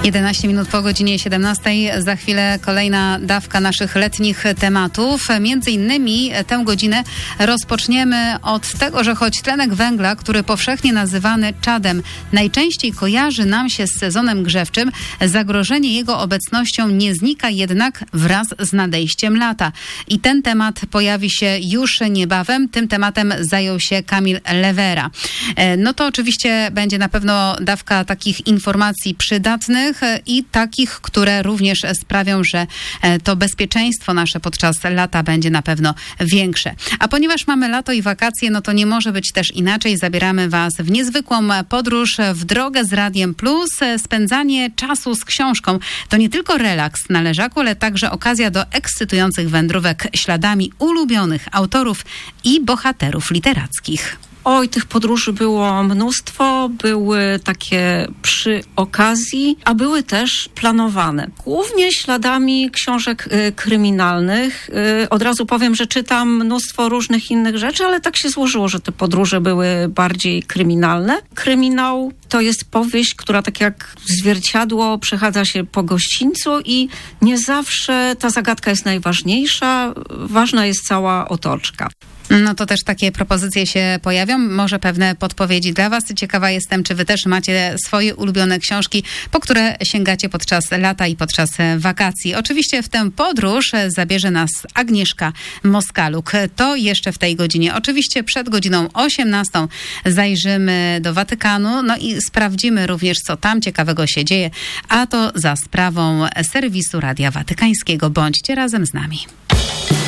11 minut po godzinie 17. Za chwilę kolejna dawka naszych letnich tematów. Między innymi tę godzinę rozpoczniemy od tego, że choć tlenek węgla, który powszechnie nazywany czadem, najczęściej kojarzy nam się z sezonem grzewczym, zagrożenie jego obecnością nie znika jednak wraz z nadejściem lata. I ten temat pojawi się już niebawem. Tym tematem zajął się Kamil Lewera. No to oczywiście będzie na pewno dawka takich informacji przydatnych i takich, które również sprawią, że to bezpieczeństwo nasze podczas lata będzie na pewno większe. A ponieważ mamy lato i wakacje, no to nie może być też inaczej. Zabieramy Was w niezwykłą podróż, w drogę z Radiem Plus. Spędzanie czasu z książką to nie tylko relaks na leżaku, ale także okazja do ekscytujących wędrówek śladami ulubionych autorów i bohaterów literackich. Oj, tych podróży było mnóstwo, były takie przy okazji, a były też planowane. Głównie śladami książek kryminalnych. Od razu powiem, że czytam mnóstwo różnych innych rzeczy, ale tak się złożyło, że te podróże były bardziej kryminalne. Kryminał to jest powieść, która tak jak zwierciadło przechadza się po gościńcu i nie zawsze ta zagadka jest najważniejsza. Ważna jest cała otoczka. No to też takie propozycje się pojawią, może pewne podpowiedzi dla Was. Ciekawa jestem, czy Wy też macie swoje ulubione książki, po które sięgacie podczas lata i podczas wakacji. Oczywiście w tę podróż zabierze nas Agnieszka Moskaluk. To jeszcze w tej godzinie. Oczywiście przed godziną 18 zajrzymy do Watykanu, no i sprawdzimy również, co tam ciekawego się dzieje, a to za sprawą serwisu Radia Watykańskiego. Bądźcie razem z nami.